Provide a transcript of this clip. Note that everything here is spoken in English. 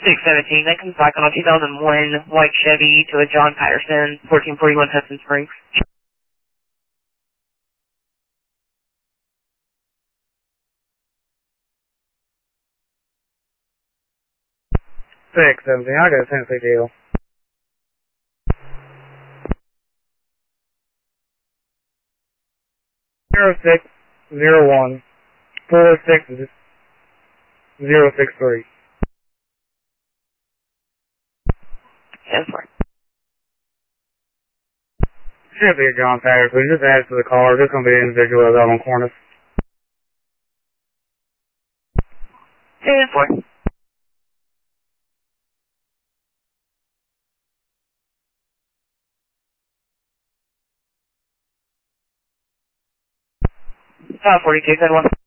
617, that comes back on a 2001 white Chevy to a John Patterson, 1441 Hudson Springs. 617, I got a Tennessee deal. 0601 46063. Yes, sir. Should be a John Patterson. Just add to the car. Just going to be an individual out on Cornice. Yes, sir. 42, good one.